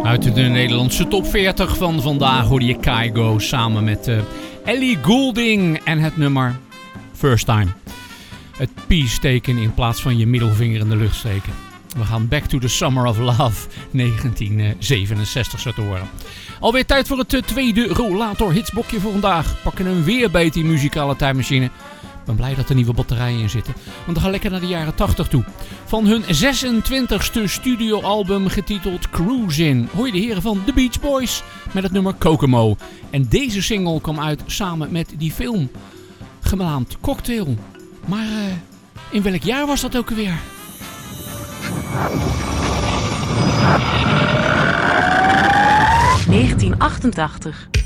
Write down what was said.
Uit de Nederlandse top 40 van vandaag hoorde je Kygo samen met Ellie Goulding en het nummer First Time. Het peace teken in plaats van je middelvinger in de lucht steken. We gaan back to the summer of love 1967 zo te horen. Alweer tijd voor het tweede rollator hitsbokje voor vandaag. Pakken hem weer bij die muzikale tijdmachine. Ik ben blij dat er nieuwe batterijen in zitten, want we gaan lekker naar de jaren 80 toe. Van hun 26e studioalbum getiteld Cruisin' hoor je de heren van The Beach Boys met het nummer Kokomo. En deze single kwam uit samen met die film, genaamd Cocktail. Maar in welk jaar was dat ook alweer? ...1988.